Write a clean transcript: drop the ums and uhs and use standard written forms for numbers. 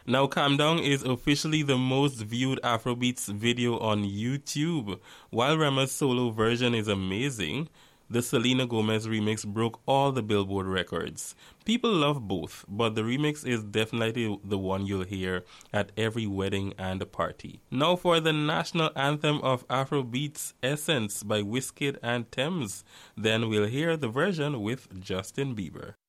Now, Calm Down is officially the most viewed Afrobeats video on YouTube. While Rema's solo version is amazing, the Selena Gomez remix broke all the Billboard records. People love both, but the remix is definitely the one you'll hear at every wedding and party. Now for the national anthem of Afrobeats, Essence by Wizkid and Tems. Then we'll hear the version with Justin Bieber.